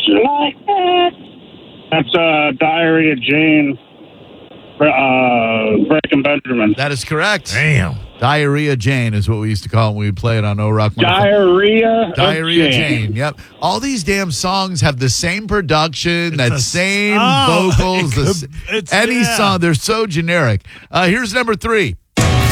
like that. That's Diary of Jane. Breaking Benjamin. That is correct. Damn. Diarrhea Jane is what we used to call it when we played on O Rock 105. Diarrhea of Jane. Yep. All these damn songs have the same production, same vocals. Any song. They're so generic. Here's number 3.